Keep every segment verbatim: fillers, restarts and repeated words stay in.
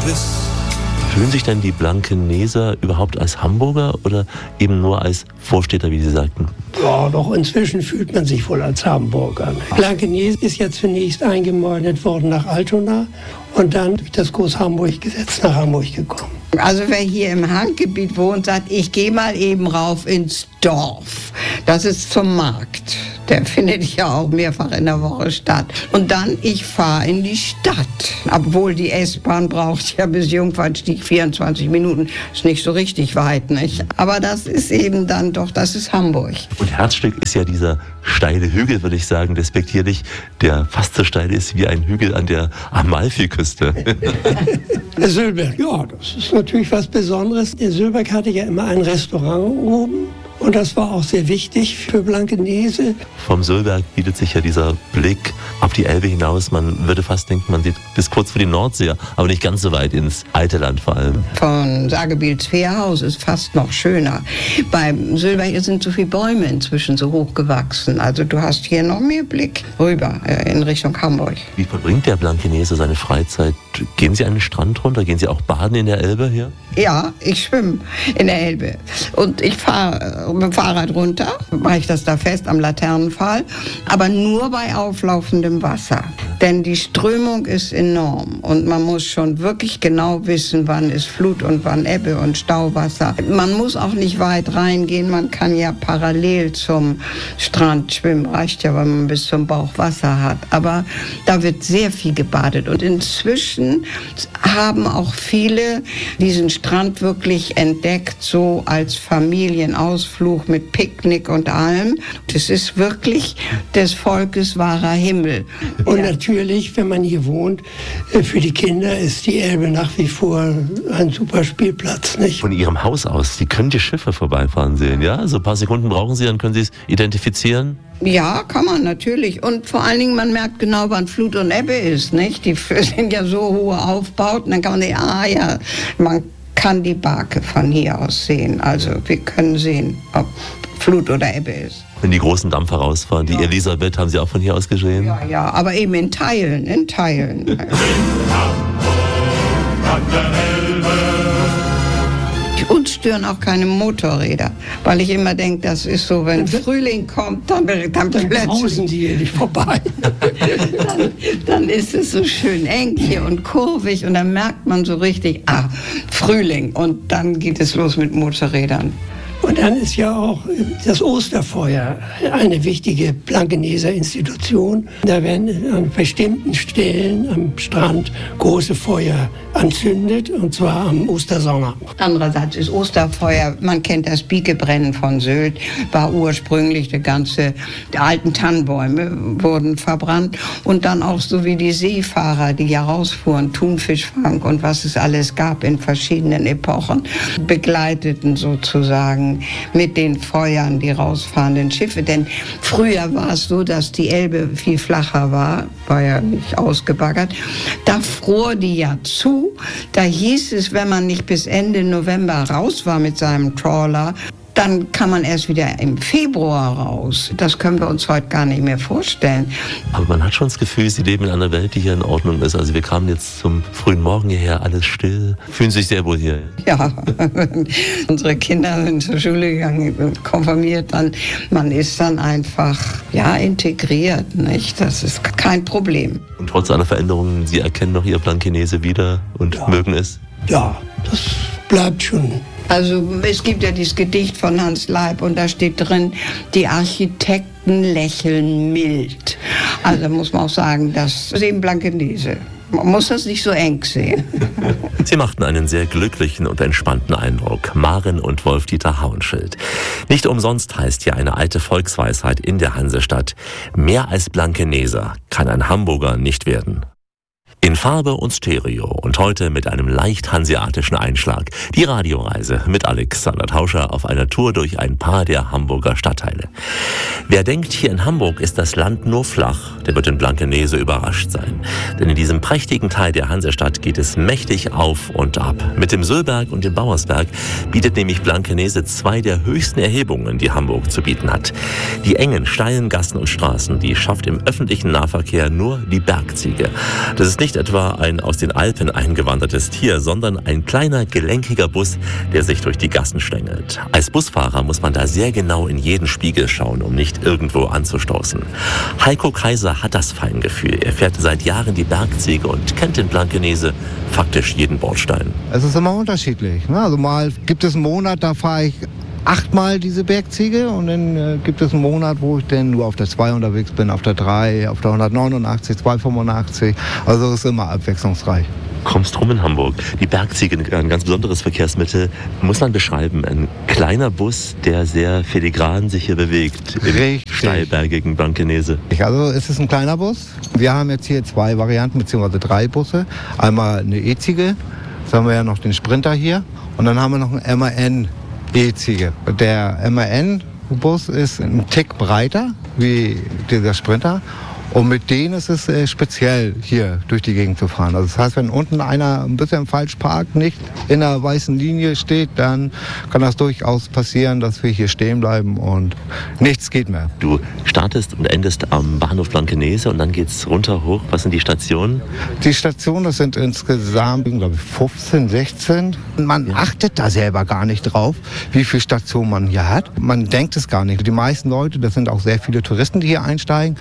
Quiz. Fühlen sich denn die Blankeneser überhaupt als Hamburger oder eben nur als Vorstädter, wie Sie sagten? Ja, doch inzwischen fühlt man sich wohl als Hamburger. Blankenese ist ja zunächst eingemeindet worden nach Altona und dann durch das Groß-Hamburg-Gesetz nach Hamburg gekommen. Also wer hier im Handgebiet wohnt, sagt, ich gehe mal eben rauf ins Dorf. Das ist zum Markt. Der findet ja auch mehrfach in der Woche statt. Und dann, ich fahre in die Stadt. Obwohl die S-Bahn braucht ja bis Jungfernstieg vierundzwanzig Minuten. Ist nicht so richtig weit, nicht? Aber das ist eben dann doch, das ist Hamburg. Und Herzstück ist ja dieser steile Hügel, würde ich sagen, despektierlich, der fast so steil ist wie ein Hügel an der Amalfiküste. Der Sülberg, ja, das ist natürlich was Besonderes. Der Sülberg hatte ja immer ein Restaurant oben. Und das war auch sehr wichtig für Blankenese. Vom Sülberg bietet sich ja dieser Blick auf die Elbe hinaus. Man würde fast denken, man sieht bis kurz vor die Nordsee, aber nicht ganz so weit ins alte Land vor allem. Von Sagebiels Fährhaus ist fast noch schöner. Beim Sülberg sind so viele Bäume inzwischen so hoch gewachsen. Also du hast hier noch mehr Blick rüber äh, in Richtung Hamburg. Wie verbringt der Blankenese seine Freizeit? Gehen Sie an den Strand runter? Gehen Sie auch baden in der Elbe hier? Ja, ich schwimme in der Elbe. Und ich fahre mit dem Fahrrad runter, mache ich das da fest am Laternenpfahl, aber nur bei auflaufendem Wasser. Denn die Strömung ist enorm und man muss schon wirklich genau wissen, wann ist Flut und wann Ebbe und Stauwasser. Man muss auch nicht weit reingehen, man kann ja parallel zum Strand schwimmen, reicht ja, wenn man bis zum Bauch Wasser hat. Aber da wird sehr viel gebadet und inzwischen haben auch viele diesen Strand wirklich entdeckt, so als Familienausflug mit Picknick und allem. Das ist wirklich des Volkes wahrer Himmel. Und ja. Natürlich, wenn man hier wohnt, für die Kinder ist die Elbe nach wie vor ein super Spielplatz, nicht? Von Ihrem Haus aus, Sie können die Schiffe vorbeifahren sehen, ja? So ein paar Sekunden brauchen Sie, dann können Sie es identifizieren? Ja, kann man natürlich. Und vor allen Dingen, man merkt genau, wann Flut und Ebbe ist, nicht? Die sind ja so hohe Aufbauten, dann kann man sehen, ah ja, man kann die Barke von hier aus sehen. Also wir können sehen, ob Flut oder Ebbe ist. Wenn die großen Dampfer rausfahren, die ja. Elisabeth haben Sie auch von hier aus gesehen? Ja, ja, aber eben in Teilen, in Teilen. In Hamburg an der Elbe. Uns stören auch keine Motorräder, weil ich immer denke, das ist so, wenn Frühling kommt, dann, dann, dann brausen die hier nicht vorbei. dann, dann ist es so schön eng hier und kurvig und dann merkt man so richtig, ah, Frühling und dann geht es los mit Motorrädern. Und dann ist ja auch das Osterfeuer eine wichtige Blankeneser Institution. Da werden an bestimmten Stellen am Strand große Feuer anzündet, und zwar am Ostersonntag. Andererseits ist Osterfeuer, man kennt das Biegebrennen von Sylt, war ursprünglich die ganze, die alten Tannenbäume wurden verbrannt und dann auch so wie die Seefahrer, die ja rausfuhren, Thunfischfang und was es alles gab in verschiedenen Epochen, begleiteten sozusagen mit den Feuern die rausfahrenden Schiffe. Denn früher war es so, dass die Elbe viel flacher war, war ja nicht ausgebaggert. Da fror die ja zu. Da hieß es, wenn man nicht bis Ende November raus war mit seinem Trawler, dann kann man erst wieder im Februar raus. Das können wir uns heute gar nicht mehr vorstellen. Aber man hat schon das Gefühl, Sie leben in einer Welt, die hier in Ordnung ist. Also wir kamen jetzt zum frühen Morgen hierher, alles still. Fühlen sich sehr wohl hier. Ja, unsere Kinder sind zur Schule gegangen, konfirmiert, dann, man ist dann einfach ja, integriert, nicht? Das ist kein Problem. Und trotz aller Veränderungen, Sie erkennen noch Ihr Blankenese wieder und ja. mögen es? Ja, das bleibt schon. Also es gibt ja dieses Gedicht von Hans Leib und da steht drin, die Architekten lächeln mild. Also muss man auch sagen, das ist eben Blankenese. Man muss das nicht so eng sehen. Sie machten einen sehr glücklichen und entspannten Eindruck, Maren und Wolf-Dieter Hauenschild. Nicht umsonst heißt ja eine alte Volksweisheit in der Hansestadt, mehr als Blankeneser kann ein Hamburger nicht werden. In Farbe und Stereo und heute mit einem leicht hanseatischen Einschlag. Die Radioreise mit Alexander Tauscher auf einer Tour durch ein paar der Hamburger Stadtteile. Wer denkt, hier in Hamburg ist das Land nur flach, der wird in Blankenese überrascht sein. Denn in diesem prächtigen Teil der Hansestadt geht es mächtig auf und ab. Mit dem Söllberg und dem Bauersberg bietet nämlich Blankenese zwei der höchsten Erhebungen, die Hamburg zu bieten hat. Die engen, steilen Gassen und Straßen, die schafft im öffentlichen Nahverkehr nur die Bergziege. Das ist nicht nicht etwa ein aus den Alpen eingewandertes Tier, sondern ein kleiner, gelenkiger Bus, der sich durch die Gassen schlängelt. Als Busfahrer muss man da sehr genau in jeden Spiegel schauen, um nicht irgendwo anzustoßen. Heiko Kaiser hat das Feingefühl. Er fährt seit Jahren die Bergziege und kennt in Blankenese faktisch jeden Bordstein. Es ist immer unterschiedlich. Ne? Also mal gibt es einen Monat, da fahre ich achtmal diese Bergziege und dann äh, gibt es einen Monat, wo ich dann nur auf der zwei unterwegs bin, auf der drei, auf der hundertneunundachtzig, zweihundertfünfundachtzig. Also es ist immer abwechslungsreich. Kommst rum in Hamburg. Die Bergziege, ein ganz besonderes Verkehrsmittel, muss man beschreiben. Ein kleiner Bus, der sehr filigran sich hier bewegt. Im steilbergigen Blankenese. Also es ist ein kleiner Bus. Wir haben jetzt hier zwei Varianten, beziehungsweise drei Busse. Einmal eine E-Ziege, jetzt haben wir ja noch den Sprinter hier und dann haben wir noch einen M A N E-Ziege. Der M A N-Bus ist ein Tick breiter wie dieser Sprinter. Und mit denen ist es äh, speziell, hier durch die Gegend zu fahren. Also das heißt, wenn unten einer ein bisschen falsch parkt, nicht in der weißen Linie steht, dann kann das durchaus passieren, dass wir hier stehen bleiben und nichts geht mehr. Du startest und endest am Bahnhof Blankenese und dann geht's runter hoch. Was sind die Stationen? Die Stationen, das sind insgesamt, glaube ich, fünfzehn, sechzehn. Man ja. achtet da selber gar nicht drauf, wie viele Stationen man hier hat. Man denkt es gar nicht. Die meisten Leute, das sind auch sehr viele Touristen, die hier einsteigen,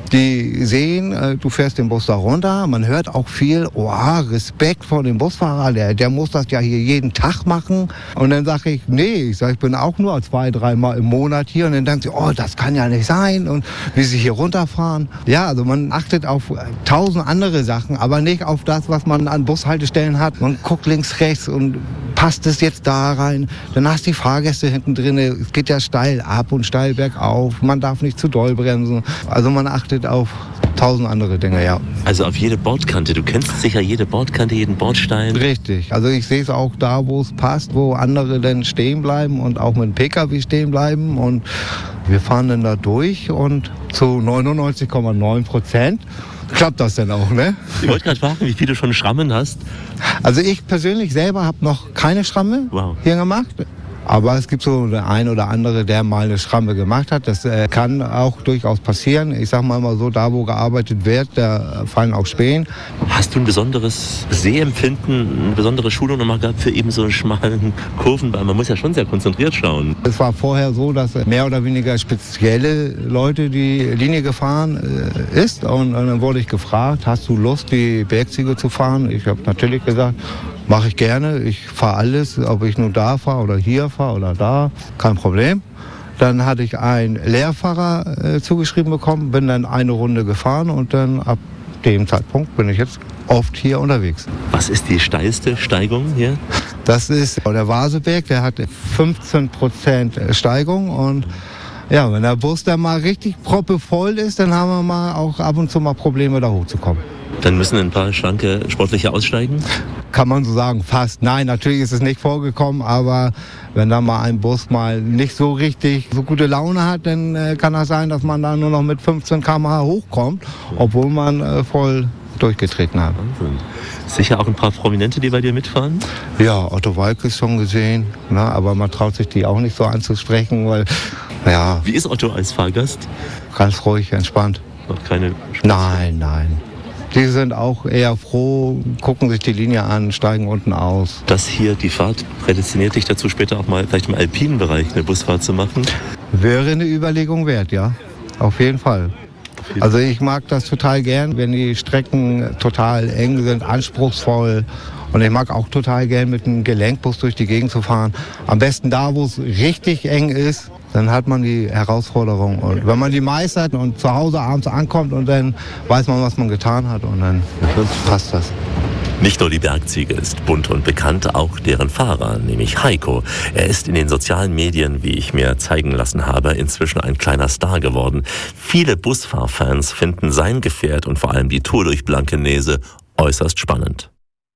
die sehen, äh, du fährst den Bus da runter, man hört auch viel, oh, Respekt vor dem Busfahrer, der, der muss das ja hier jeden Tag machen. Und dann sage ich, nee, ich, sag, ich bin auch nur zwei, dreimal im Monat hier. Und dann denken sie, oh, das kann ja nicht sein und wie sie hier runterfahren. Ja, also man achtet auf tausend andere Sachen, aber nicht auf das, was man an Bushaltestellen hat. Man guckt links, rechts und passt es jetzt da rein. Dann hast du die Fahrgäste hinten drin, es geht ja steil ab und steil bergauf, man darf nicht zu doll bremsen. Also man achtet auf tausend andere Dinge, ja. Also auf jede Bordkante. Du kennst sicher jede Bordkante, jeden Bordstein. Richtig. Also ich sehe es auch da, wo es passt, wo andere dann stehen bleiben und auch mit dem Pkw stehen bleiben. Und wir fahren dann da durch und zu neunundneunzig Komma neun Prozent klappt das denn auch, ne? Ich wollte gerade fragen, wie viel du schon Schrammen hast. Also ich persönlich selber habe noch keine Schramme wow. hier gemacht. Aber es gibt so der ein oder andere, der mal eine Schramme gemacht hat. Das äh, kann auch durchaus passieren. Ich sag mal immer so, da wo gearbeitet wird, da fallen auch Spähen. Hast du ein besonderes Sehempfinden, eine besondere Schulung nochmal gehabt für eben so einen schmalen Kurven? Weil man muss ja schon sehr konzentriert schauen. Es war vorher so, dass mehr oder weniger spezielle Leute die Linie gefahren äh, ist. Und, und dann wurde ich gefragt, hast du Lust, die Bergziege zu fahren? Ich habe natürlich gesagt, mache ich gerne. Ich fahre alles, ob ich nur da fahre oder hier fahre oder da, kein Problem. Dann hatte ich einen Lehrfahrer äh, zugeschrieben bekommen, bin dann eine Runde gefahren und dann ab dem Zeitpunkt bin ich jetzt oft hier unterwegs. Was ist die steilste Steigung hier? Das ist der Vaseberg, der hat fünfzehn Prozent Steigung und ja, wenn der Bus dann mal richtig proppevoll ist, dann haben wir mal auch ab und zu mal Probleme, da hochzukommen. Dann müssen ein paar schlanke Sportliche aussteigen? Kann man so sagen, fast. Nein, natürlich ist es nicht vorgekommen, aber wenn da mal ein Bus mal nicht so richtig so gute Laune hat, dann äh, kann das sein, dass man da nur noch mit fünfzehn Kilometer pro Stunde hochkommt, obwohl man äh, voll durchgetreten hat. Wahnsinn. Sicher auch ein paar Prominente, die bei dir mitfahren? Ja, Otto Walkes ist schon gesehen, ne, aber man traut sich die auch nicht so anzusprechen, weil, ja. Wie ist Otto als Fahrgast? Ganz ruhig, entspannt. Noch keine Spaß? Nein, nein. Die sind auch eher froh, gucken sich die Linie an, steigen unten aus. Das hier, die Fahrt, prädestiniert dich dazu, später auch mal vielleicht im alpinen Bereich eine Busfahrt zu machen? Wäre eine Überlegung wert, ja. Auf jeden Fall. Also ich mag das total gern, wenn die Strecken total eng sind, anspruchsvoll. Und ich mag auch total gern mit einem Gelenkbus durch die Gegend zu fahren. Am besten da, wo es richtig eng ist. Dann hat man die Herausforderung. Und wenn man die meistert und zu Hause abends ankommt und dann weiß man, was man getan hat und dann passt das. Nicht nur die Bergziege ist bunt und bekannt, auch deren Fahrer, nämlich Heiko. Er ist in den sozialen Medien, wie ich mir zeigen lassen habe, inzwischen ein kleiner Star geworden. Viele Busfahrfans finden sein Gefährt und vor allem die Tour durch Blankenese äußerst spannend.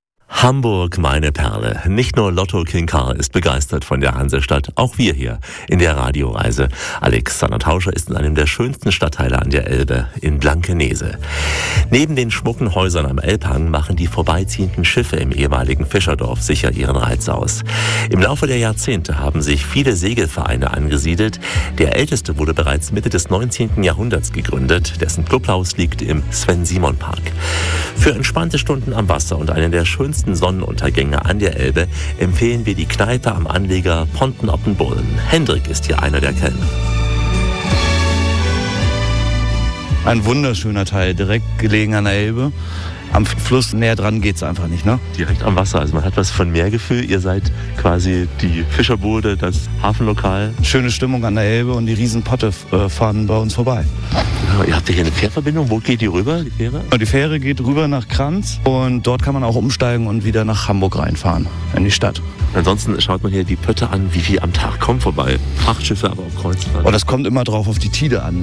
Hamburg, meine Perle. Nicht nur Lotto King Karl ist begeistert von der Hansestadt, auch wir hier in der Radioreise. Alexander Tauscher ist in einem der schönsten Stadtteile an der Elbe, in Blankenese. Neben den schmucken Häusern am Elbhang machen die vorbeiziehenden Schiffe im ehemaligen Fischerdorf sicher ihren Reiz aus. Im Laufe der Jahrzehnte haben sich viele Segelvereine angesiedelt. Der älteste wurde bereits Mitte des neunzehnten Jahrhunderts gegründet. Dessen Clubhaus liegt im Sven-Simon-Park. Für entspannte Stunden am Wasser und einen der schönsten Sonnenuntergänge an der Elbe empfehlen wir die Kneipe am Anleger Ponten-Oppenbullen. Hendrik ist hier einer der Kellner. Ein wunderschöner Teil, direkt gelegen an der Elbe. Am Fluss näher dran geht's einfach nicht, ne? Direkt am Wasser, also man hat was von Meergefühl. Ihr seid quasi die Fischerbude, das Hafenlokal. Schöne Stimmung an der Elbe und die Riesenpotte äh, fahren bei uns vorbei. Ja, ihr habt ja hier eine Fährverbindung. Wo geht die rüber, die Fähre? Die Fähre geht rüber nach Kranz und dort kann man auch umsteigen und wieder nach Hamburg reinfahren, in die Stadt. Ansonsten schaut man hier die Pötte an, wie viel am Tag kommen vorbei. Frachtschiffe, aber auch Kreuzfahrt. Und das kommt immer drauf auf die Tide an.